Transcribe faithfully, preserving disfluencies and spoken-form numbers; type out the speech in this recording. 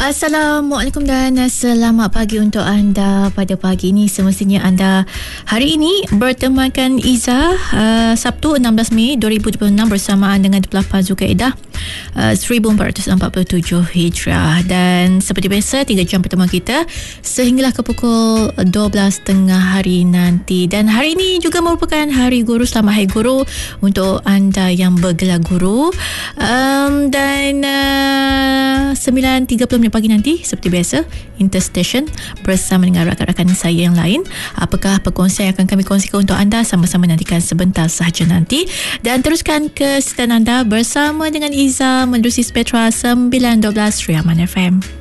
Assalamualaikum dan selamat pagi untuk anda pada pagi ini. Semestinya anda hari ini bertemankan Izzah uh, Sabtu enam belas Mei dua ribu dua puluh enam bersamaan dengan dua puluh lapan Zulkaidah uh, seribu empat ratus empat puluh tujuh Hijrah. Dan seperti biasa tiga jam pertemuan kita sehinggalah ke pukul dua belas tengah hari nanti. Dan hari ini juga merupakan Hari Guru. Selamat Hari Guru untuk anda yang bergelar guru. Um, dan uh, sembilan tiga puluh pagi nanti seperti biasa Interstation bersama dengan rakan-rakan saya yang lain. Apakah perkongsian yang akan kami kongsikan untuk anda, sama-sama nantikan sebentar sahaja nanti. Dan teruskan ke setan anda bersama dengan Izzah menerusi Spectra sembilan dua belas Riaman F M.